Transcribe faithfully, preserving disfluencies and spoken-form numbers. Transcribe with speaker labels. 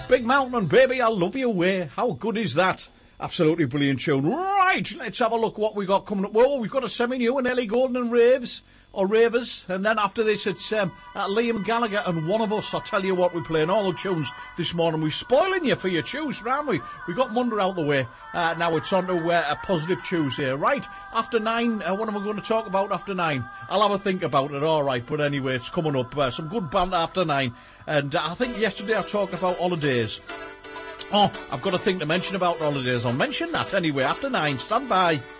Speaker 1: Big Mountain, Baby, I Love Your Way. How good is that? Absolutely brilliant tune. Right, let's have a look what we've got coming up. Whoa, we've got a semi-new and Ellie Goulding and Raves, or Ravers. And then after this, it's um, uh, Liam Gallagher and One of Us. I'll tell you what, we're playing all the tunes this morning. We're spoiling you for your tunes, aren't we? We got Monday out the way. Uh, now it's on to uh, a positive Tuesday. Right, after nine, uh, what am I going to talk about after nine? I'll have a think about it, all right. But anyway, it's coming up. Uh, some good banter after nine. And uh, I think yesterday I talked about holidays. Oh, I've got a thing to mention about holidays. I'll mention that anyway after nine. Stand by.